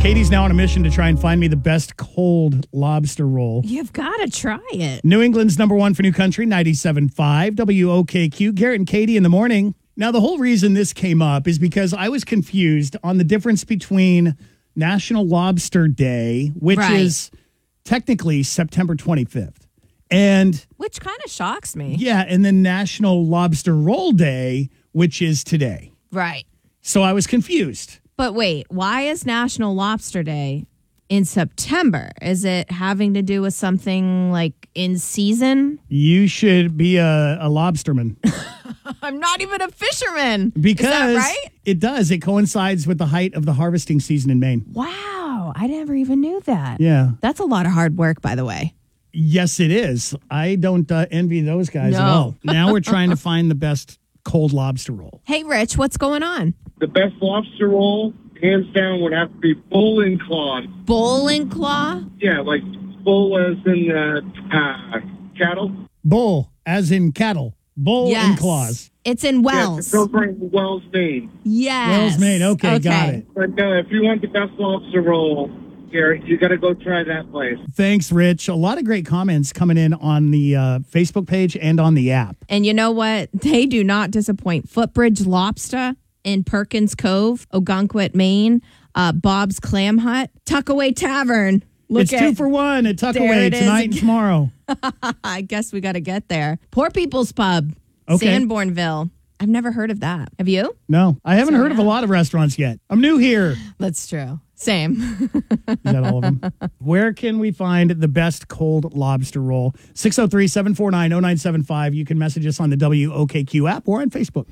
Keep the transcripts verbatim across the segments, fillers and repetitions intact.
Katie's now on a mission to try and find me the best cold lobster roll. You've got to try it. New England's number one for New Country, ninety-seven point five W O K Q. Garrett and Katie in the morning. Now, the whole reason this came up is because I was confused on the difference between National Lobster Day, which right. is technically September twenty-fifth. And which kind of shocks me. Yeah, and then National Lobster Roll Day, which is today. Right. So I was confused. But wait, why is National Lobster Day in September? Is it having to do with something like in season? You should be a, a lobsterman. I'm not even a fisherman. Because is that right? It does. It coincides with the height of the harvesting season in Maine. Wow. I never even knew that. Yeah. That's a lot of hard work, by the way. Yes, it is. I don't uh, envy those guys no. at all. Now we're trying to find the best cold lobster roll. Hey, Rich, what's going on? The best lobster roll, hands down, would have to be bull and claw. Bull and claw? Yeah, like bull as in uh, uh, cattle. Bull, as in cattle. Bull yes. and claws. It's in Wells. Yes, it's over in Wells, Maine. Yes. Wells, Maine. Okay, okay. Got it. But uh, if you want the best lobster roll, Garrett, you got to go try that place. Thanks, Rich. A lot of great comments coming in on the uh, Facebook page and on the app. And you know what? They do not disappoint. Footbridge Lobster in Perkins Cove, Ogunquit, Maine. Uh, Bob's Clam Hut, Tuckaway Tavern. Look it's at, two for one at Tuckaway tonight and tomorrow. I guess we got to get there. Poor People's Pub, okay. Sanbornville. I've never heard of that. Have you? No, I haven't so, heard yeah. of a lot of restaurants yet. I'm new here. That's true. Same. Is that all of them? Where can we find the best cold lobster roll? six oh three, seven four nine, oh nine seven five. You can message us on the W O K Q app or on Facebook.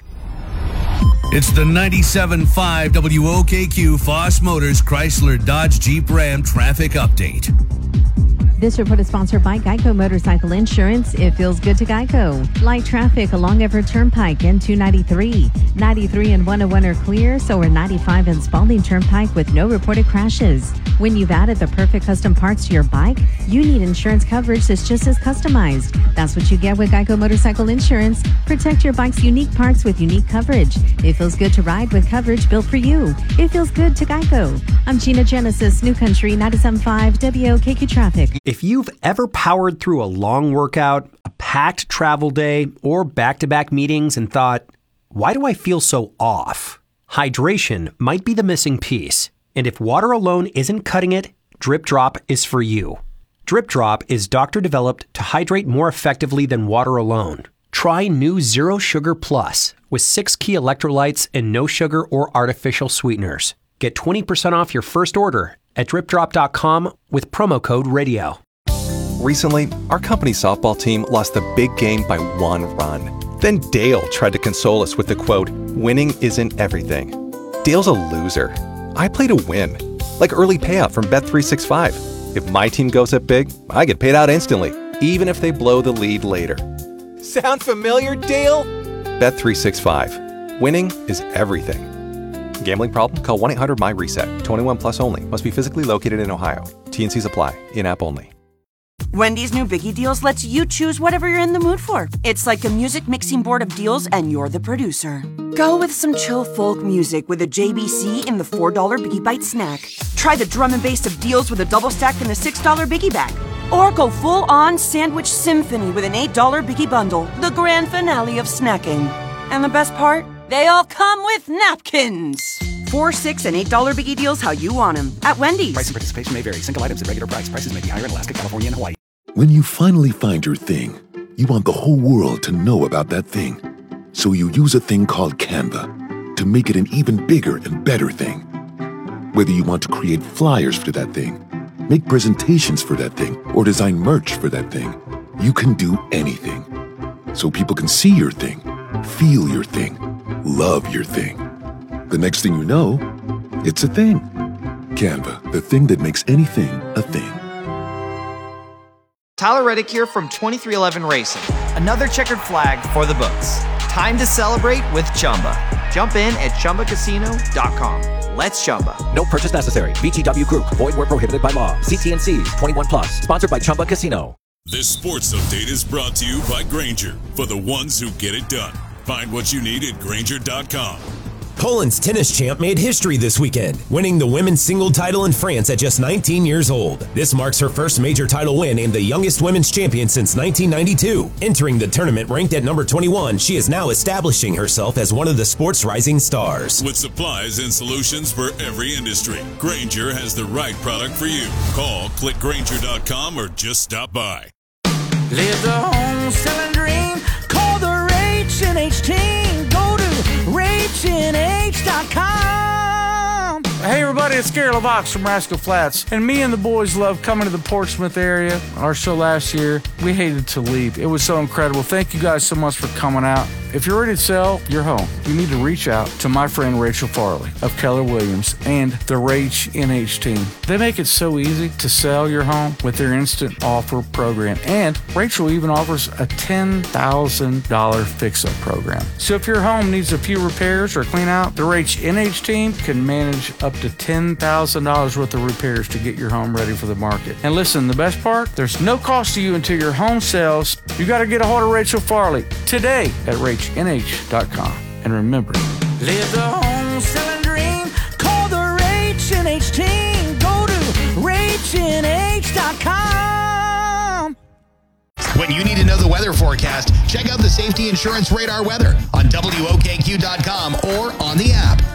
It's the ninety-seven point five W O K Q Foss Motors Chrysler Dodge Jeep Ram traffic update. This report is sponsored by Geico Motorcycle Insurance. It feels good to Geico. Light traffic along Everett Turnpike and two ninety-three. ninety-three and one oh one are clear, so are ninety-five and Spalding Turnpike with no reported crashes. When you've added the perfect custom parts to your bike, you need insurance coverage that's just as customized. That's what you get with Geico Motorcycle Insurance. Protect your bike's unique parts with unique coverage. It feels good to ride with coverage built for you. It feels good to Geico. I'm Gina Genesis, New Country ninety-seven point five W O K Q Traffic. If you've ever powered through a long workout, a packed travel day, or back-to-back meetings and thought, why do I feel so off? Hydration might be the missing piece. And if water alone isn't cutting it, Drip Drop is for you. Drip Drop is doctor-developed to hydrate more effectively than water alone. Try new Zero Sugar Plus with six key electrolytes and no sugar or artificial sweeteners. Get twenty percent off your first order at drip drop dot com with promo code radio. Recently, our company's softball team lost the big game by one run. Then Dale tried to console us with the quote, "Winning isn't everything." Dale's a loser. I play to win, like early payout from Bet three sixty-five. If my team goes up big, I get paid out instantly, even if they blow the lead later. Sound familiar, Dale? Bet three sixty-five. Winning is everything. Gambling problem? Call one eight hundred M Y reset. twenty-one plus only. Must be physically located in Ohio. T and Cs apply. In-app only. Wendy's new Biggie Deals lets you choose whatever you're in the mood for. It's like a music mixing board of deals, and you're the producer. Go with some chill folk music with a J B C in the four dollar Biggie Bite snack. Try the drum and bass of deals with a double stack in the six dollar Biggie Bag. Or go full-on sandwich symphony with an eight dollar Biggie Bundle, the grand finale of snacking. And the best part? They all come with napkins. Four, six, and eight dollar Biggie Deals how you want them at Wendy's. Price and participation may vary. Single items at regular price. Prices may be higher in Alaska, California, and Hawaii. When you finally find your thing, you want the whole world to know about that thing. So you use a thing called Canva to make it an even bigger and better thing. Whether you want to create flyers for that thing, make presentations for that thing, or design merch for that thing, you can do anything. So people can see your thing, feel your thing, love your thing. The next thing you know, it's a thing. Canva, the thing that makes anything a thing. Tyler Reddick here from twenty-three eleven Racing. Another checkered flag for the books. Time to celebrate with Chumba. Jump in at chumba casino dot com. Let's Chumba. No purchase necessary. V G W Group. Void where prohibited by law. See T and C's. twenty-one plus. Sponsored by Chumba Casino. This sports update is brought to you by Grainger, for the ones who get it done. Find what you need at Grainger dot com. Poland's tennis champ made history this weekend, winning the women's single title in France at just nineteen years old. This marks her first major title win and the youngest women's champion since nineteen ninety-two. Entering the tournament ranked at number twenty-one, she is now establishing herself as one of the sport's rising stars. With supplies and solutions for every industry, Grainger has the right product for you. Call, click Grainger dot com, or just stop by. Live the home selling dream. Call the Rach and H team. Go to Rach N H dot com. Hey everybody, it's Gary LaVox from Rascal Flats, and me and the boys love coming to the Portsmouth area. Our show last year, we hated to leave. It was so incredible. Thank you guys so much for coming out. If you're ready to sell your home, you need to reach out to my friend Rachel Farley of Keller Williams and the Rach N H team. They make it so easy to sell your home with their instant offer program. And Rachel even offers a ten thousand dollars fix-up program. So if your home needs a few repairs or clean out, the Rach N H team can manage up to ten thousand dollars worth of repairs to get your home ready for the market. And listen, the best part, there's no cost to you until your home sells. You got to get a hold of Rachel Farley today at Rach N H dot com. And remember, live the home selling dream. Call the Rach N H team. Go to Rach N H dot com. When you need to know the weather forecast, check out the Safety Insurance Radar weather on W O K Q dot com or on the app.